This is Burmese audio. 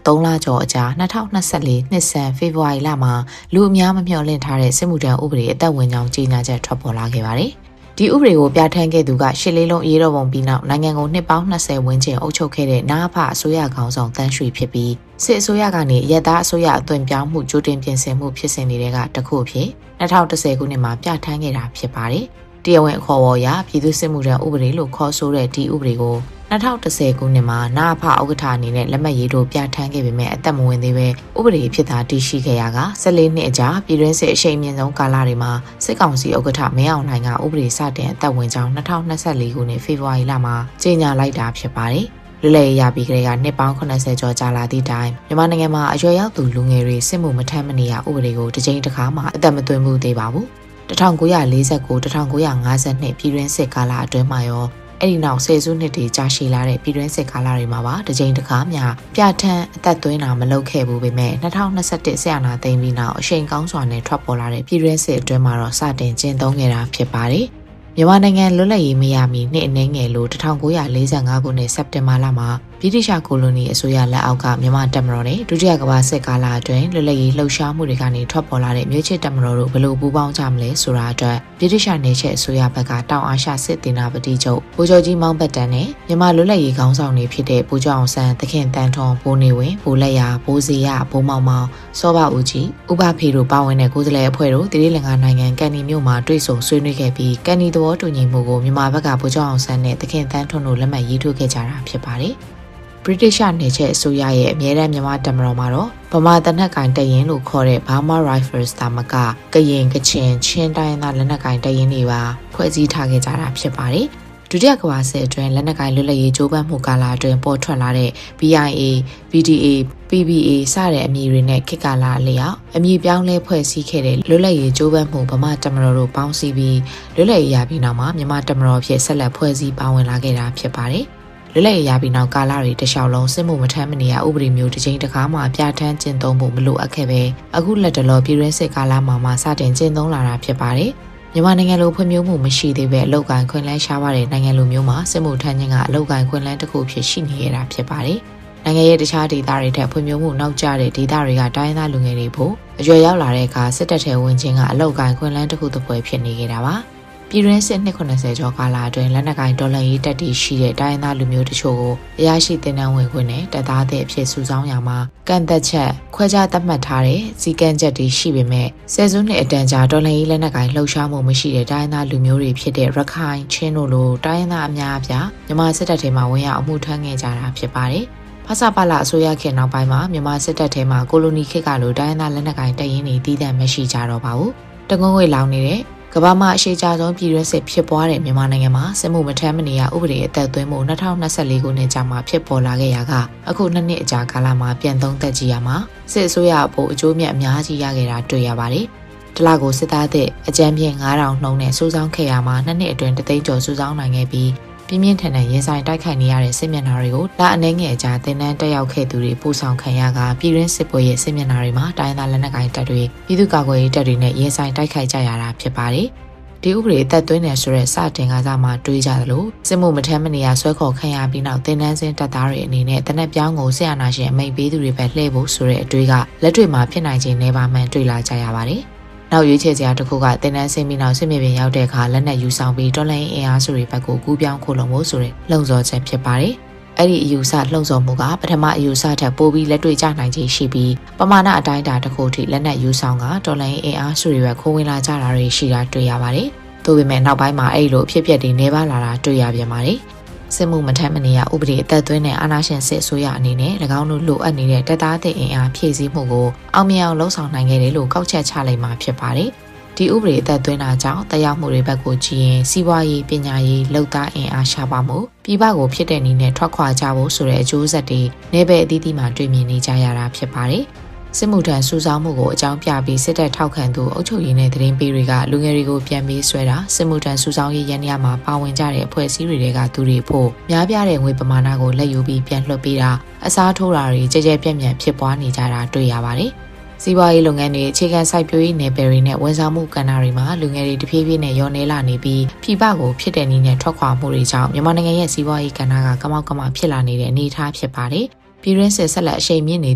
3လကျော်အကြာ2024နှစ်ဆန်းဖေဖော်ဝါရီလမှာလူအများမမျှော်လင့်ထားတဲ့စစ်မှုထမ်းဥပဒေအသက်ဝင်ကြောင်းကြေညာချက်ထွက်ပေါ်လာခဲ့ပါတယ်။ဒီဥပဒေကိုပြဋ္ဌာန်းခဲ့သူကရှစ်လေးလုံးအရေးတော်ပုံပြီးနောက်နိုင်ငံကိုနှစ်ပေါင်း20ဝန်းကျင်အုပ်ချုပ်ခဲ့တဲ့နအဖအစိုးရခေါင်းဆောင်တန်းရွှေဖြစ်ပြီးစစ်အစိုးရကနေရက်သားအစိုးရအသွင်ပြောင်းမှုကြိုတင်ပြင်ဆင်မှုဖြစ်စဉ်တွေကတခုအဖြစ်2010ခုနှစ်မှာပြဋ္ဌာန်းခဲ့တာဖြစ်ပါတယ်။တရားဝင်အခေါ်အဝေါ်အရပြည်သူ့စစ်မှုထမ်းဥပဒေလို့ခေါ်ဆိုတဲ့ဒီဥပဒေကို2010ခုနှစ်မှာနအဖဥက္ကဋ္ဌအနေနဲ့လက်မှတ်ရေးထိုးပြဋ္ဌာန်းခဲ့ပေမဲ့အသက်မဝင်သေးပဲဥပဒေဖြစ်တာတည်ရှိခဲ့ရက14နှစ်အကြာပြည်တွင်းစစ်အရှိန်မြင့်ဆုံးကာလတွေမှာစစ်ကောင်စီဥက္ကဋ္ဌမင်းအောင်လှိုင်ကဥပဒေစတင်အသက်ဝင်ကြောင်း2024ခုနှစ်ဖေဖော်ဝါရီလမှာကြေညာလိုက်တာဖြစ်ပါတယ်။လွတ်လပ်ရေးရပြီးကတည်းကနှစ်ပေါင်း80ကျော်ကြာလာသည့်တိုင်မြန်မာနိုင်ငံမှာအရွယ်ရောက်သူလူငယ်တွေစစ်မှုမထမ်းမနေရဥပဒေကိုတစ်ကြိမ်တစ်ခါမှအသက်မသွင်းမှုသေးပါဘူး။1949-1952ပြည်တွင်းစစ်ကာလအတွင်းမှာရောအဲ့ဒီနောက်ဆယ်စုနှစ်တွေကြာရှည်လာတဲ့ပြည်တွင်းစစ်ကာလတွေမှာပါတစ်ကြိမ်တစ်ခါမျှပြဋ္ဌာန်းအသက်သွင်းတာမလုပ်ခဲ့ဘူးပေမဲ့2021ဆရာနာသိမ်းပြီးနောက်အရှိန်ကောင်းစွာနဲ့ထွက်ပေါ်လာတဲ့ပြည်တွင်းစစ်အတွင်းမှာတော့စတင်ကျင့်သုံးခဲ့တာဖြစ်ပါတယ်။မြန်မာနိုင်ငံလွတ်လပ်ရေးမရမီနှစ်အနည်းငယ်လို့1945ခုနှစ်စက်တင်ဘာလမှာဗြိတိရှကိုလိုနီအစိုးရလက်အောက်ကမြန်မာတပ်မတော်နဲ့ဒုတိယကမ္ဘာစစ်ကာလအတွင်းလွတ်လပ်ရေးလှုပ်ရှားမှုတွေကနေထွက်ပေါ်လာတဲ့မြို့ချစ်တပ်မတော်တို့ဘယ်လိုပူးပေါင်းကြမလဲဆိုတာအတွက်ဗြိတိရှနယ်ချဲ့အစိုးရဘက်ကတောင်အာရှစစ်တေနာပတိချုပ်ဗိုလ်ချုပ်ကြီးမောင်ပတ်တန်နဲ့မြန်မာလွတ်လပ်ရေးခေါင်းဆောင်တွေဖြစ်တဲ့ဗိုလ်ချုပ်အောင်ဆန်းသခင်တန်းထွန်းဘိုးနေဝင်းဗိုလ်လက်ရာဘိုးစီရဘိုးမောင်မောင်စောဘဦးကြီးဥပဖေတို့ပါဝင်တဲ့ကိုယ်စားလှယ်အဖွဲ့တို့တိရိလင်္ကာနိုင်ငံကန်နီမြို့မှာတွေ့ဆုံဆွေးနွေးခဲ့ပြီးကန်နီသဘောတူညီမှုကိုမြန်မာဘက်ကဗိုလ်ချုပ်အောင်ဆန်းနဲ့သခင်တန်းထွန်းတို့လက်မှတ်ရေးထိုးခဲ့ကြတာဖြစ်ပါတယ်ဗြိတိရှနယ်ချဲ့အစိုးရရဲ့အမြဲတမ်းမြန်မာတပ်မတော်မှာတော့ဗမာတပ်နက်ကင်တပ်ရင်းလို့ခေါ်တဲ့ Burma Rifles တာမကကရင်ကချင်ချင်းတိုင်းသားလက်နက်ကင်တပ်ရင်းတွေပါဖွဲ့စည်းထားခဲ့ကြတာဖြစ်ပါတယ်ဒုတိယကမ္ဘာစစ်အတွင်းလက်နက်ကင်လွတ်လပ်ရေးကြိုးပမ်းမှုကာလအတွင်းပေါ်ထွက်လာတဲ့ BIA, VDA, PBA စတဲ့အမည်တွေနဲ့ခေတ်ကာလအလျောက်အမည်ပြောင်းလဲဖွဲ့စည်းခဲ့တဲ့လွတ်လပ်ရေးကြိုးပမ်းမှုဗမာတပ်မတော်တို့ပေါင်းစည်းပြီးလွတ်လပ်ရေးရပြီးနောက်မှာမြန်မာတပ်မတော်ဖြစ်ဆက်လက်ဖွဲ့စည်းပါဝင်လာခဲ့တာဖြစ်ပါတယ်လွတ်လပ်ရေးရပြီးနောက်ကာလတွေတခြားလုံးစစ်မှုမထမ်းမနေရဥပဒေမျိုးတစ်ချိန်တစ်ခါမှပြဋ္ဌာန်းကျင့်သုံးဖို့မလိုအပ်ခဲ့ပဲအခုလက်တလောပြည်တွင်းစစ်ကာလမှာစတင်ကျင့်သုံးလာတာဖြစ်ပါတယ်မြန်မာနိုင်ငံလိုဖွံ့ဖြိုးမှုမရှိသေးပဲအလောက်ကိုင်းခွင့်လန်းရှားပါတဲ့နိုင်ငံလိုမျိုးမှာစစ်မှုထမ်းခြင်းကအလောက်ကိုင်းခွင့်လန်းတစ်ခုဖြစ်ရှိနေရတာဖြစ်ပါတယ်နိုင်ငံရဲ့တခြားဒေသတွေထက်ဖွံ့ဖြိုးမှုနောက်ကျတဲ့ဒေသတွေကတိုင်းသားလူငယ်တွေဖို့အရွယ်ရောက်လာတဲ့အခါစစ်တပ်ထဲဝင်ခြင်းကအလောက်ကိုင်းခွင့်လန်းတစ်ခုတစ်ပွဲဖြစ်နေကြတာပါပြည်တွင်းစစ်နှစ်90ကျော်ကာလအတွင်းလက်နက်ကိုင်ဒေါ်လာရေးတက်တီရှိတဲ့တိုင်းသားလူမျိုးတချို့ကိုအရာရှိတင်နန်းဝင်ခွင့်နဲ့တပ်သားတဲ့အဖြစ်စုဆောင်းရမှာကန့်သက်ချက်ခွဲခြားသတ်မှတ်ထားတဲ့စီကံချက်တွေရှိပေမဲ့ဆယ်စုနှစ်အတန်ကြာဒေါ်လာရေးလက်နက်ကိုင်လှုပ်ရှားမှုမရှိတဲ့တိုင်းသားလူမျိုးတွေဖြစ်တဲ့ရခိုင်ချင်းတို့လိုတိုင်းသားအများအပြားမြန်မာစစ်တပ်ထဲမှာဝင်ရောက်အမှုထမ်းခဲ့ကြတာဖြစ်ပါတယ်ဖဆပလအစိုးရခေတ်နောက်ပိုင်းမှာမြန်မာစစ်တပ်ထဲမှာကိုလိုနီခေတ်ကလိုတိုင်းသားလက်နက်ကိုင်တပ်ရင်းတွေတည်တံ့မရှိကြတော့ပါဘူးတကုန်းဝေလောင်နေတဲ့ကမ္ဘာမှာအရှိကြဆုံးပြည်တွင်းစစ်ဖြစ်ပွားတဲ့မြန်မာနိုင်ငံမှာစစ်မှုမထမ်းမနေရဥပဒေအသက်သွင်းမှု2024ခုနှစ်ကြာမှဖြစ်ပေါ်လာခဲ့ရာကအခု2နှစ်အကြာကာလမှာပြန်သုံးသက်ကြည့်ရမှာစစ်အစိုးရအဖို့အကျိုးမြတ်အများကြီးရခဲ့တာတွေ့ရပါတယ်။တလကိုစစ်သားတဲ့အကြမ်းဖျင်း9000နှုန်းနဲ့စုဆောင်းခဲ့ရမှာ2နှစ်အတွင်း3သိန်းကျော်စုဆောင်းနိုင်ခဲ့ပြီးပြင်းပြင်းထန်ထန်ရင်ဆိုင်တိုက်ခိုက်နေရတဲ့စစ်မျက်နှာတွေကိုလအနှဲငယ်အကြာတင်နန်းတက်ရောက်ခဲ့သူတွေပို့ဆောင်ခံရကပြည်တွင်းစစ်ပွဲရဲ့စစ်မျက်နှာတွေမှာတိုင်းသားလက်နက်ကိုင်တပ်တွေပြည်သူ့ကာကွယ်ရေးတပ်တွေနဲ့ရင်ဆိုင်တိုက်ခိုက်ကြရတာဖြစ်ပါတယ်။ဒီဥပဒေအသက်သွင်းနေဆိုတဲ့စတင်ကစားမှာတွေးကြသလိုစစ်မှုမထမ်းမနေရဆွဲခေါ်ခံရပြီးနောက်တင်နန်းစင်းတပ်သားတွေအနေနဲ့တနက်ပြောင်းကိုဆရာနာရှင်အမိန့်ပေးသူတွေပဲလှည့်ဖို့ဆိုတဲ့အတွေးကလက်တွေ့မှာဖြစ်နိုင်ခြင်းနေပါမှန်တွေ့လာကြရပါတယ်။နောက်ရွေးချယ်စရာတစ်ခုကတင်နန်းစင်းပြီးနောက်စစ်မြေပြင်ရောက်တဲ့အခါလက်နက်ယူဆောင်ပြီးတော်လိုင်းအင်အားစုတွေဘက်ကိုကူးပြောင်းခိုးလုံဖို့ဆိုတဲ့လှုံ့ဆော်ချက်ဖြစ်ပါတယ်။အဲ့ဒီအယူဆလှုံ့ဆော်မှုကပထမအယူဆထက်ပိုပြီးလက်တွေ့ကျနိုင်ခြင်းရှိပြီးပမာဏအတိုင်းအတာတစ်ခုထိလက်နက်ယူဆောင်ကတော်လိုင်းအင်အားစုတွေဘက်ခိုးဝင်လာကြတာတွေရှိတာတွေ့ရပါတယ်။သို့ပေမဲ့နောက်ပိုင်းမှာအဲ့လိုအဖြစ်အပျက်တွေနေပါလာတာတွေ့ရပြန်ပါတယ်။စစ်မှုမထမ်းမနေရဥပဒေအသက်သွင်းတဲ့အာဏာရှင်စစ်အစိုးရအနေနဲ့၎င်းတို့လိုအပ်နေတဲ့တပ်သားတဲ့အင်အားဖြည့်ဆည်းမှုကိုအောင်မြင်အောင်လှုံ့ဆော်နိုင်ခဲ့တယ်လို့ကောက်ချက်ချလိုက်မှာဖြစ်ပါတယ်။ဒီဥပဒေအသက်သွင်းတာကြောင့်တရားမှုတွေဘက်ကိုကြည့်ရင်စီးပွားရေးပညာရေးလုပ်သားအင်အားရှားပါမှုပြည်ပကိုဖြစ်တဲ့နည်းနဲ့ထွက်ခွာကြဖို့ဆိုတဲ့အကျိုးဆက်တွေနေပယ်အသီးသီးမှာတွေ့မြင်နေကြရတာဖြစ်ပါတယ်။စစ်မှုထမ်းစုဆောင်းမှုကိုအကြောင်းပြပြီးစစ်တပ်ထောက်ခံသူအုပ်ချုပ်ရေးနဲ့သတင်းပေးတွေကလူငယ်တွေကိုပြန်ပေးဆွဲတာစစ်မှုထမ်းစုဆောင်းရေးရန်ရမှာပါဝင်ကြတဲ့အဖွဲ့အစည်းတွေကသူတွေဖို့များပြားတဲ့ငွေပမာဏကိုလက်ယူပြီးပြန်လွှတ်ပေးတာအစားထိုးတာတွေကြဲကြဲပြန့်ပြန့်ဖြစ်ပွားနေကြတာတွေ့ရပါတယ်။စီးပွားရေးလုပ်ငန်းတွေအခြေခံစိုက်ပျိုးရေးနယ်ပယ်တွေနဲ့ဝန်ဆောင်မှုကဏ္ဍတွေမှာလူငယ်တွေတဖြည်းဖြည်းနဲ့ရောနေလာနေပြီးပြည်ပကိုဖြစ်တဲ့နည်းနဲ့ထွက်ခွာမှုတွေကြောင့်မြန်မာနိုင်ငံရဲ့စီးပွားရေးကဏ္ဍကကမောက်ကမဖြစ်လာနေတဲ့အနေအထားဖြစ်ပါတယ်။ပြည်တွင်းစစ်ဆက်လက်အရှိန်မြင့်နေ